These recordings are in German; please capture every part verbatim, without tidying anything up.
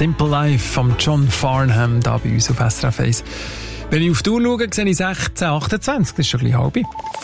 Simple Life von John Farnham, da bei uns auf S R F eins. Wenn ich auf die Uhr schaue, sehe ich sechzehn Uhr achtundzwanzig, das ist schon ein bisschen halb.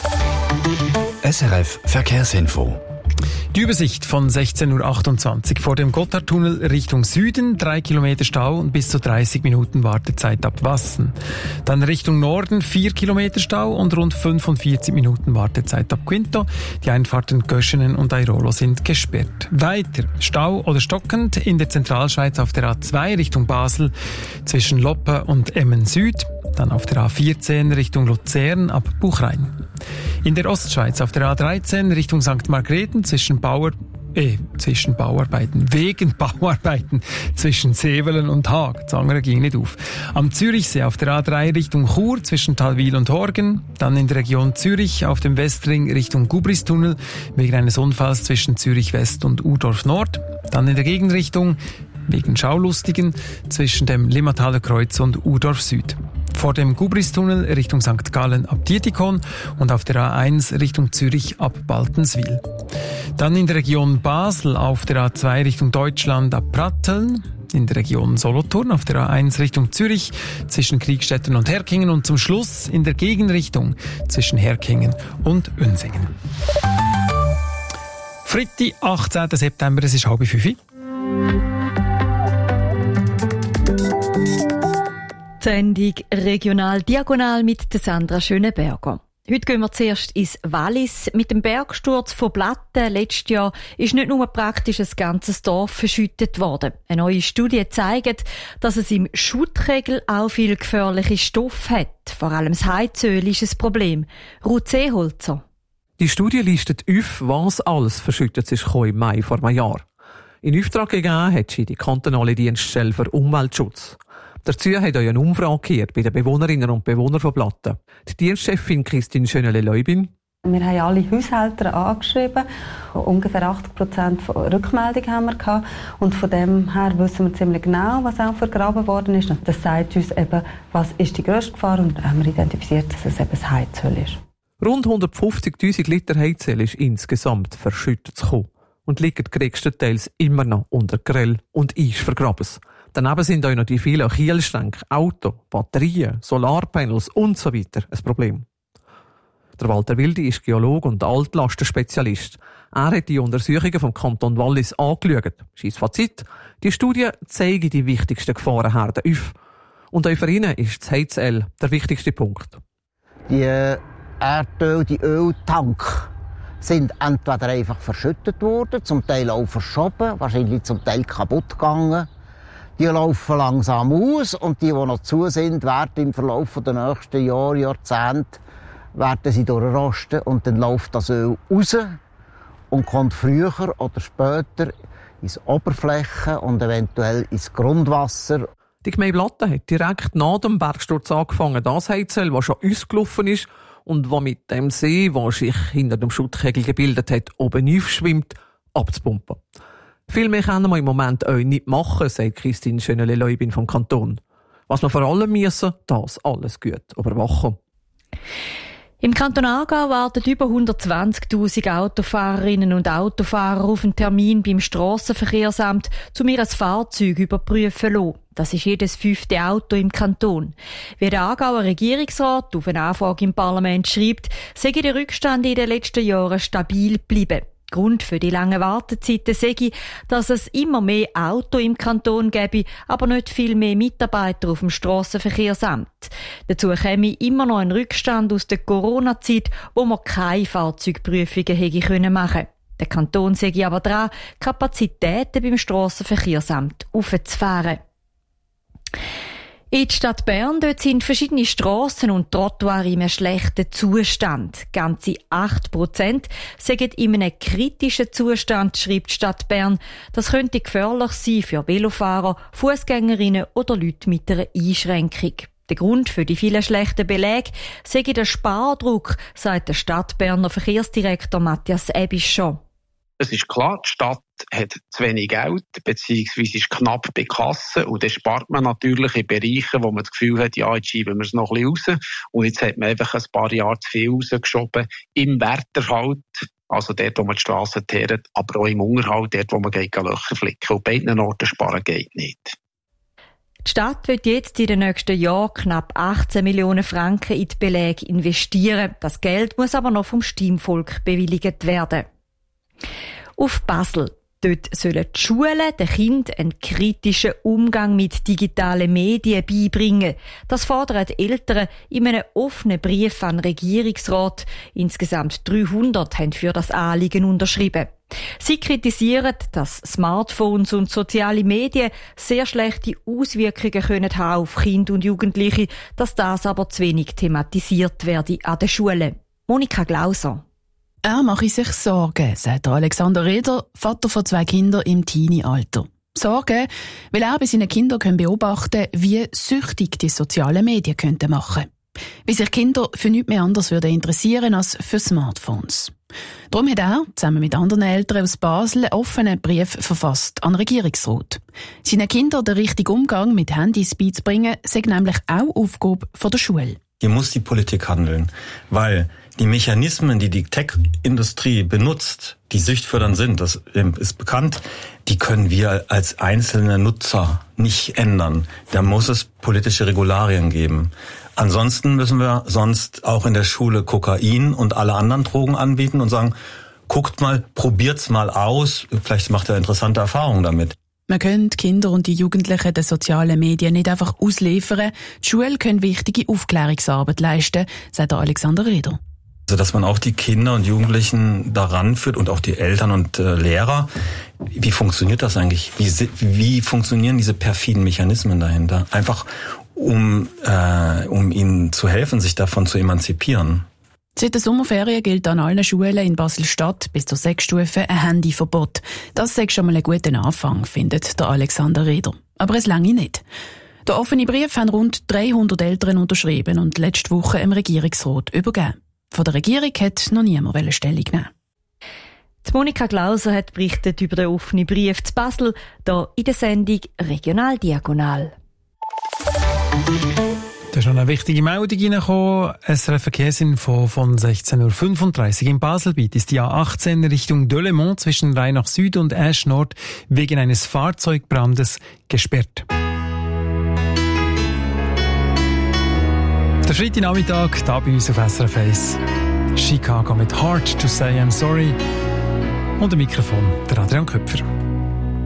S R F Verkehrsinfo. Die Übersicht von sechzehn Uhr achtundzwanzig. Vor dem Gotthardtunnel Richtung Süden, drei Kilometer Stau und bis zu dreißig Minuten Wartezeit ab Wassen. Dann Richtung Norden, vier Kilometer Stau und rund fünfundvierzig Minuten Wartezeit ab Quinto. Die Einfahrten Göschenen und Airolo sind gesperrt. Weiter Stau oder stockend in der Zentralschweiz auf der A zwei Richtung Basel zwischen Loppe und Emmen Süd. Dann auf der A vierzehn Richtung Luzern ab Buchrein. In der Ostschweiz auf der A dreizehn Richtung Sankt Margrethen zwischen Bauer, äh, zwischen Bauarbeiten, wegen Bauarbeiten zwischen Sevelen und Haag. Das andere ging nicht auf. Am Zürichsee auf der A drei Richtung Chur zwischen Talwil und Horgen. Dann in der Region Zürich auf dem Westring Richtung Gubristunnel wegen eines Unfalls zwischen Zürich West und Urdorf Nord. Dann in der Gegenrichtung wegen Schaulustigen zwischen dem Limmataler Kreuz und Urdorf Süd. Vor dem Gubristunnel Richtung Sankt Gallen ab Dietikon und auf der A eins Richtung Zürich ab Baltenswil. Dann in der Region Basel auf der A zwei Richtung Deutschland ab Pratteln. In der Region Solothurn auf der A eins Richtung Zürich zwischen Kriegstetten und Herkingen und zum Schluss in der Gegenrichtung zwischen Herkingen und Unsingen. Freitag, achtzehnten September, es ist halb fünf. Sendung Regional Diagonal mit Sandra Schöneberger. Heute gehen wir zuerst ins Wallis. Mit dem Bergsturz von Platten letztes Jahr ist nicht nur praktisch ein ganzes Dorf verschüttet worden. Eine neue Studie zeigt, dass es im Schuttkegel auch viel gefährliche Stoffe hat. Vor allem das Heizöl ist ein Problem. Ruth Seeholzer. Die Studie listet auf, was alles verschüttet ist im Mai vor einem Jahr. In Auftrag gegeben hat sie die kantonale Dienststelle für Umweltschutz. Dazu hat euch eine Umfrage gehört bei den Bewohnerinnen und Bewohnern von Platten. Die Dienstchefin Christine Schönele-Leubin. Wir haben alle Haushalter angeschrieben. Ungefähr achtzig Prozent Rückmeldung haben wir gehabt. Und von dem her wissen wir ziemlich genau, was auch vergraben worden ist. Und das sagt uns eben, was ist die grösste Gefahr. Und haben wir identifiziert, dass es eben das Heizöl ist. Rund hundertfünfzigtausend Liter Heizöl ist insgesamt verschüttet zu kommen und liegt größtenteils immer noch unter Grill und Eis vergraben. Daneben sind auch noch die vielen Kielschränke, Auto, Batterien, Solarpanels und so weiter ein Problem. Der Walter Wildi ist Geologe und Altlastenspezialist. Er hat die Untersuchungen vom Kanton Wallis angeschaut. Sein Fazit: Die Studie zeigt die wichtigsten Gefahrenherden auf. Und auch für ihn ist das Heizöl der wichtigste Punkt. Die Erdöl, die Öltanks sind entweder einfach verschüttet worden, zum Teil auch verschoben, wahrscheinlich zum Teil kaputt gegangen. Die laufen langsam aus und die, die noch zu sind, werden im Verlauf der nächsten Jahre, Jahrzehnte, werden sie durchrosten und dann läuft das Öl raus und kommt früher oder später ins Oberfläche und eventuell ins Grundwasser. Die Gemeinde Platten hat direkt nach dem Bergsturz angefangen, das Heizöl, das schon ausgelaufen ist und das mit dem See, der sich hinter dem Schuttkegel gebildet hat, oben aufschwimmt, abzupumpen. Viel mehr können wir im Moment auch nicht machen, sagt Christine Schönele-Leubin vom Kanton. Was wir vor allem müssen, das alles gut überwachen. Im Kanton Aargau warten über hundertzwanzigtausend Autofahrerinnen und Autofahrer auf einen Termin beim Strassenverkehrsamt, um ihr Fahrzeug überprüfen zu lassen. Das ist jedes fünfte Auto im Kanton. Wie der Aargauer Regierungsrat auf eine Anfrage im Parlament schreibt, sei der Rückstand in den letzten Jahren stabil geblieben. Grund für die langen Wartezeiten sei, dass es immer mehr Auto im Kanton gäbe, aber nicht viel mehr Mitarbeiter auf dem Strassenverkehrsamt. Dazu käme immer noch ein Rückstand aus der Corona-Zeit, wo man keine Fahrzeugprüfungen hätte machen können. Der Kanton sei aber dran, Kapazitäten beim Strassenverkehrsamt aufzufahren. In der Stadt Bern dort sind verschiedene Strassen und Trottoirs in einem schlechten Zustand. Ganze acht Prozent sagen in einem kritischen Zustand, schreibt die Stadt Bern. Das könnte gefährlich sein für Velofahrer, Fußgängerinnen oder Leute mit einer Einschränkung. Der Grund für die vielen schlechten Belege sei der Spardruck, sagt der Stadtberner Verkehrsdirektor Matthias Ebischer. Es ist klar, die Stadt hat zu wenig Geld, beziehungsweise ist knapp bei Kassen. Und dann spart man natürlich in Bereichen, wo man das Gefühl hat, ja, jetzt schieben wir es noch ein bisschen raus. Und jetzt hat man einfach ein paar Jahre zu viel rausgeschoben. Im Werterhalt, also dort, wo man die Strassen teert, aber auch im Unterhalt, dort, wo man geht, Löcher flicken. Und beiden Orten sparen geht nicht. Die Stadt wird jetzt in den nächsten Jahren knapp achtzehn Millionen Franken in die Beläge investieren. Das Geld muss aber noch vom Stimmvolk bewilligt werden. Auf Basel. Dort sollen die Schulen den Kindern einen kritischen Umgang mit digitalen Medien beibringen. Das fordern die Eltern in einem offenen Brief an den Regierungsrat. Insgesamt dreihundert haben für das Anliegen unterschrieben. Sie kritisieren, dass Smartphones und soziale Medien sehr schlechte Auswirkungen können haben auf Kinder und Jugendliche, dass das aber zu wenig thematisiert werde an den Schulen. Monika Glauser. Er mache sich Sorgen, sagt Alexander Reder, Vater von zwei Kindern im Teenie-Alter. Sorgen, weil er bei seinen Kindern beobachten kann, wie süchtig die sozialen Medien könnten machen. Wie sich Kinder für nichts mehr anderes würden interessieren als für Smartphones. Darum hat er, zusammen mit anderen Eltern aus Basel, einen offenen Brief verfasst an den Regierungsrat. Seinen Kindern den richtigen Umgang mit Handys beizubringen, sei nämlich auch Aufgabe von der Schule. Hier muss die Politik handeln, weil die Mechanismen, die die Tech-Industrie benutzt, die süchtfördernd sind, das ist bekannt, die können wir als einzelne Nutzer nicht ändern. Da muss es politische Regularien geben. Ansonsten müssen wir sonst auch in der Schule Kokain und alle anderen Drogen anbieten und sagen, guckt mal, probiert's mal aus, vielleicht macht ihr interessante Erfahrungen damit. Man könnte die Kinder und die Jugendlichen den sozialen Medien nicht einfach ausliefern. Die Schule können wichtige Aufklärungsarbeit leisten, sagt Alexander Reder. Also, dass man auch die Kinder und Jugendlichen daran führt und auch die Eltern und äh, Lehrer. Wie funktioniert das eigentlich? Wie, wie funktionieren diese perfiden Mechanismen dahinter? Einfach, um, äh, um ihnen zu helfen, sich davon zu emanzipieren. Seit der Sommerferien gilt an allen Schulen in Basel-Stadt bis zur Sechsstufe ein Handyverbot. Das ist schon mal ein guter Anfang, findet der Alexander Reder. Aber es lange nicht. Den offenen Brief haben rund dreihundert Eltern unterschrieben und letzte Woche im Regierungsrat übergeben. Von der Regierung hat noch niemand Stellung nehmen. Die Monika Glauser hat berichtet über den offenen Brief zu Basel, hier in der Sendung Regional Diagonal. Da ist noch eine wichtige Meldung reingekommen. S R F Verkehrsinfo von sechzehn Uhr fünfunddreißig. In Baselbiet ist die A achtzehn Richtung Delemont zwischen Rheinach Süd und Asch Nord wegen eines Fahrzeugbrandes gesperrt. Der Freitagnachmittag, da bei uns auf S R F eins. Chicago mit Hard to Say I'm Sorry. Und am Mikrofon der Adrian Köpfer.